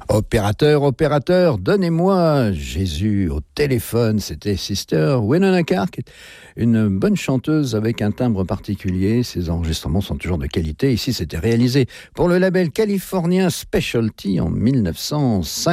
Opérateur, opérateur, donnez-moi Jésus au téléphone. C'était Sister Winona Carr, une bonne chanteuse avec un timbre particulier. Ses enregistrements sont toujours de qualité. Ici, c'était réalisé pour le label californien Specialty en 1950.